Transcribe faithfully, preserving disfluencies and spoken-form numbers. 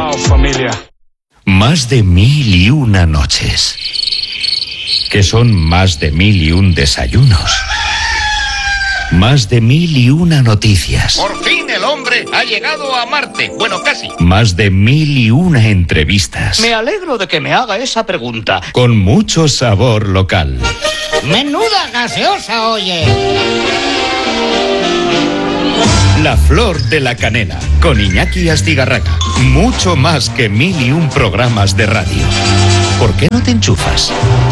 Chao, familia. Más de mil y una noches. Que son más de mil y un desayunos. Más de mil y una noticias. Por fin el hombre ha llegado a Marte. Bueno, casi. Más de mil y una entrevistas. Me alegro de que me haga esa pregunta. Con mucho sabor local. Menuda gaseosa, oye. La flor de la canela, con Iñaki Astigarraga. Mucho más que mil y un programas de radio. ¿Por qué no te enchufas?